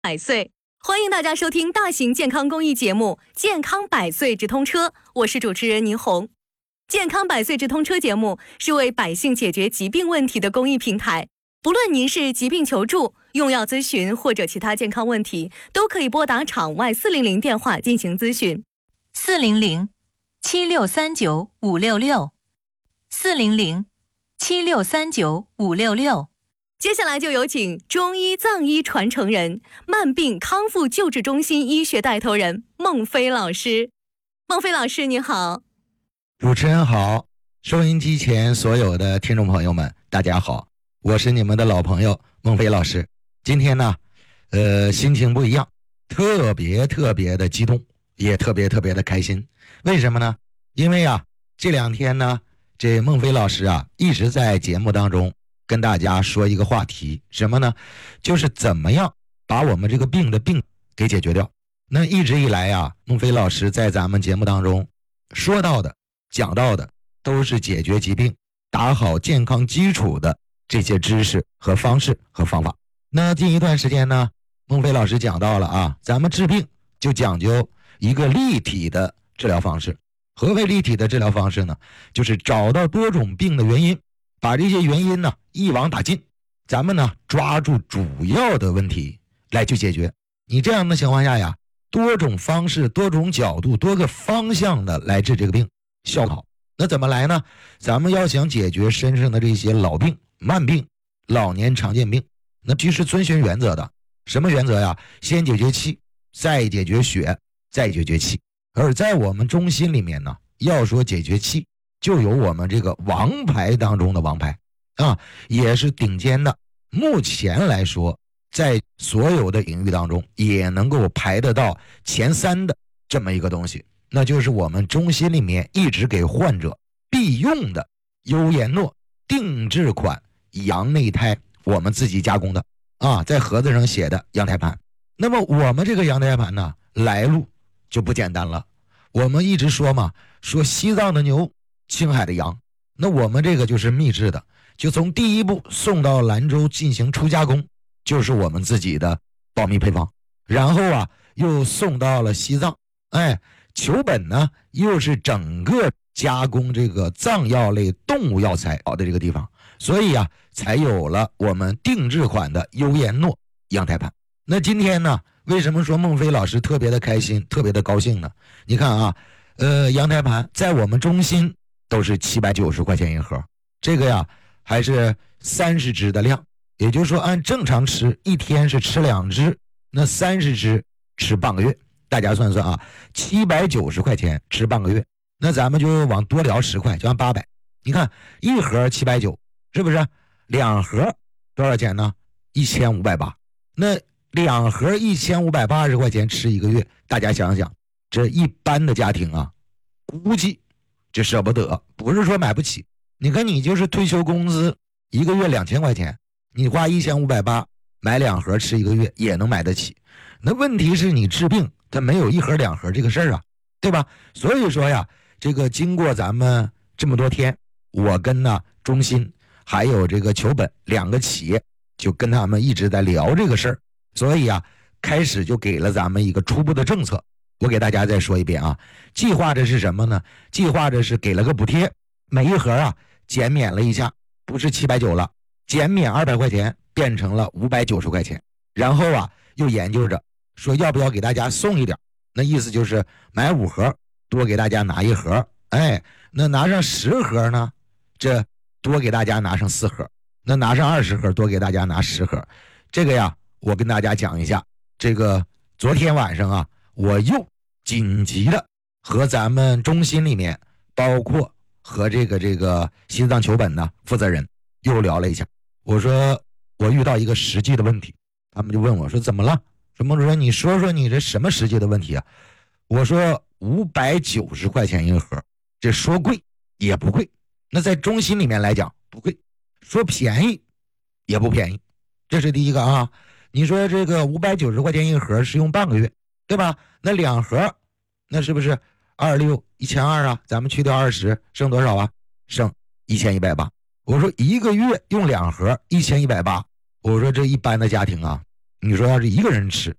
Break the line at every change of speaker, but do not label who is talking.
百岁，欢迎大家收听大型健康公益节目《健康百岁直通车》，我是主持人倪红。健康百岁直通车节目是为百姓解决疾病问题的公益平台，不论您是疾病求助、用药咨询或者其他健康问题，都可以拨打场外400电话进行咨询。
400-7639-566，400-7639-566。
接下来就有请中医藏医传承人、慢病康复救治中心医学带头人孟飞老师。孟飞老师你好。
主持人好，收音机前所有的听众朋友们大家好，我是你们的老朋友孟飞老师。今天呢心情不一样，特别的激动，也特别的开心。为什么呢？因为这2天呢，这孟飞老师一直在节目当中跟大家说一个话题，什么呢？就是怎么样把我们这个病给解决掉。那一直以来孟飞老师在咱们节目当中说到的、讲到的，都是解决疾病、打好健康基础的这些知识和方式和方法。那近一段时间呢，孟飞老师讲到了咱们治病就讲究一个立体的治疗方式。何为立体的治疗方式呢？就是找到多种病的原因，把这些原因呢一网打尽，咱们呢抓住主要的问题来去解决。你这样的情况下多种方式、多种角度、多个方向的来治这个病，效果好。那怎么来呢？咱们要想解决身上的这些老病、慢病、老年常见病，那必须是遵循原则的。什么原则呀？先解决气，再解决血，再解决气。而在我们中心里面呢，要说解决气，就有我们这个王牌当中的王牌也是顶尖的。目前来说，在所有的领域当中也能够排得到前3的这么一个东西，那就是我们中心里面一直给患者必用的优颜诺定制款羊内胎，我们自己加工的在盒子上写的羊胎盘。那么我们这个羊胎盘呢，来路就不简单了。我们一直说说西藏的牛，青海的羊，那我们这个就是秘制的，就从第一步送到兰州进行初加工，就是我们自己的保密配方。然后又送到了西藏，球本呢又是整个加工这个藏药类动物药材好的这个地方，所以才有了我们定制款的优颜诺羊胎盘。那今天呢，为什么说孟飞老师特别的开心、特别的高兴呢？你看羊胎盘在我们中心都是790块钱一盒，这个还是30支的量，也就是说按正常吃一天是吃2支，那30支吃半个月。大家算算790块钱吃半个月，那咱们就往多聊10块，就按800。你看一盒790，是不是2盒多少钱呢？1580。那2盒1580块钱吃1个月，大家想想，这一般的家庭估计就舍不得，不是说买不起。你看你就是退休工资1个月2000块钱，你花1580买2盒吃1个月也能买得起。那问题是你治病它没有1盒2盒这个事儿对吧？所以说这个经过咱们这么多天，我跟中心还有这个球本2个企业就跟他们一直在聊这个事儿，所以开始就给了咱们一个初步的政策。我给大家再说一遍计划着是什么呢？计划着是给了个补贴，每一盒减免了一下，不是790了，减免200块钱变成了590块钱。然后又研究着说要不要给大家送一点，那意思就是买5盒多给大家拿1盒，那拿上10盒呢，这多给大家拿上4盒，那拿上20盒多给大家拿10盒。这个我跟大家讲一下，这个昨天晚上我又紧急的和咱们中心里面包括和这个西藏球本的负责人又聊了一下。我说我遇到一个实际的问题，他们就问我说怎么了？说孟主任你说说你这什么实际的问题我说590块钱一盒，这说贵也不贵，那在中心里面来讲不贵，说便宜也不便宜，这是第一个你说这个590块钱一盒是用半个月，对吧？那2盒那是不是26,1200咱们去掉20剩多少剩1180。我说1个月用2盒1180，我说这一般的家庭你说要是一个人吃，